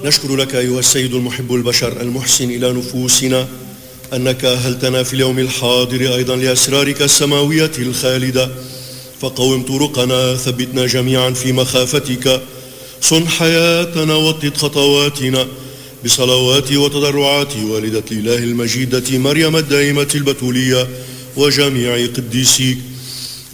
نشكر لك أيها السيد المحب البشر المحسن إلى نفوسنا أنك أهلتنا في اليوم الحاضر أيضا لأسرارك السماوية الخالدة، فقوم طرقنا، ثبتنا جميعا في مخافتك، صن حياتنا وطد خطواتنا بصلوات وتضرعات والدة الإله المجيدة مريم الدائمة البتولية وجميع قديسيك،